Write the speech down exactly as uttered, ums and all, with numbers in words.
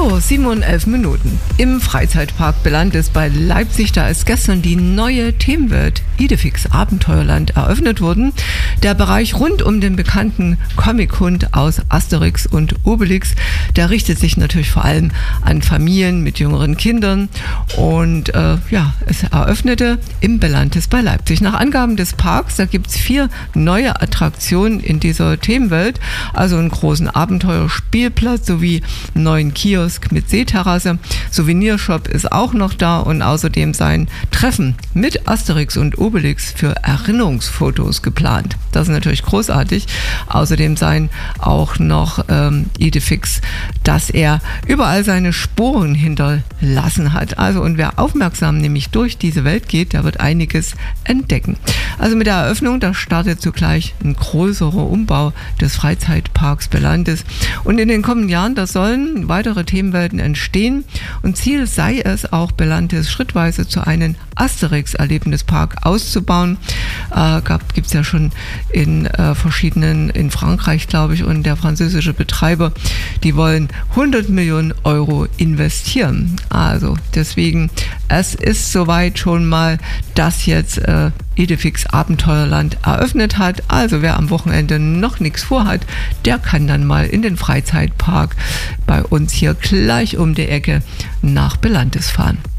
So, sieben und elf Minuten. Im Freizeitpark Belantes bei Leipzig, da ist gestern die neue Themenwelt Idefix Abenteuerland eröffnet worden. Der Bereich rund um den bekannten Comic-Hund aus Asterix und Obelix, der richtet sich natürlich vor allem an Familien mit jüngeren Kindern und äh, ja, es eröffnete im Belantes bei Leipzig. Nach Angaben des Parks, da gibt es vier neue Attraktionen in dieser Themenwelt, also einen großen Abenteuerspielplatz sowie einen neuen Kiosk mit Seeterrasse. Souvenirshop ist auch noch da und außerdem sein Treffen mit Asterix und Obelix für Erinnerungsfotos geplant. Das ist natürlich großartig. Außerdem sein auch noch ähm, Idefix, dass er überall seine Spuren hinterlassen hat. Also und wer aufmerksam nämlich durch diese Welt geht, der wird einiges entdecken. Also mit der Eröffnung, da startet zugleich ein größerer Umbau des Freizeitparks Belantes. Und in den kommenden Jahren, da sollen weitere Themenwelten entstehen. Und Ziel sei es auch, Belantes schrittweise zu einem Asterix-Erlebnispark auszubauen. Äh, gibt es ja schon in äh, verschiedenen, in Frankreich glaube ich, und der französische Betreiber, die wollen hundert Millionen Euro investieren. Also deswegen, es ist soweit schon mal, dass jetzt äh, Idefix Abenteuerland eröffnet hat. Also wer am Wochenende noch nichts vorhat, der kann dann mal in den Freizeitpark bei uns hier gleich um die Ecke nach Belantes fahren.